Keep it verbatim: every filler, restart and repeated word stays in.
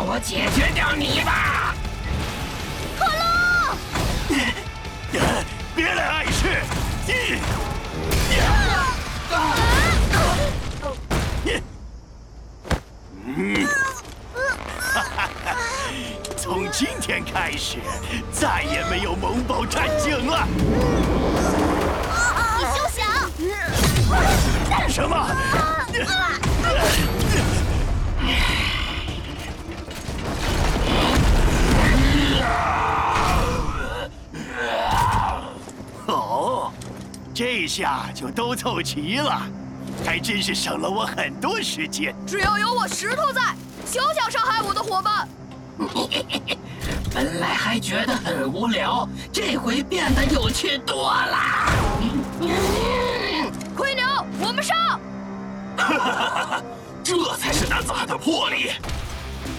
我解决掉你吧！ 可乐， 别来碍事！嗯，从今天开始，再也没有萌宝战警了。 你休想！ 什么？哦，这下就都凑齐了，还真是省了我很多时间。 只要有我石头在，休想伤害我的伙伴。 本来还觉得很无聊，这回变得有趣多了。 灰牛，我们上！ 这才是男子汉的魄力。